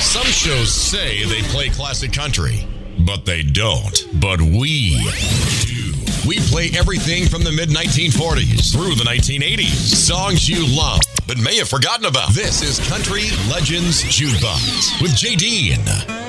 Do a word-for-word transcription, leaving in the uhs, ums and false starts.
Some shows say they play classic country, but they don't. But we do. We play everything from the mid nineteen forties through the nineteen eighties. Songs you love, but may have forgotten about. This is Country Legends Jukebox with J. Dean.